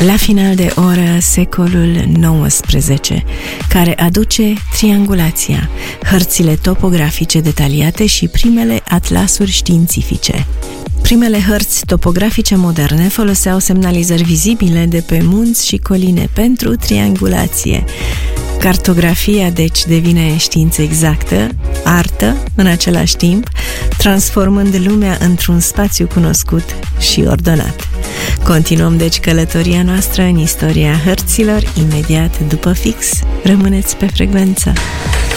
La final de oră, secolul XIX, care aduce triangulația, hărțile topografice detaliate și primele atlasuri științifice. Primele hărți topografice moderne foloseau semnalizări vizibile de pe munți și coline pentru triangulație. Cartografia, deci, devine știință exactă, artă în același timp, transformând lumea într-un spațiu cunoscut și ordonat. Continuăm, deci, călătoria noastră în istoria hărților imediat după fix. Rămâneți pe frecvență!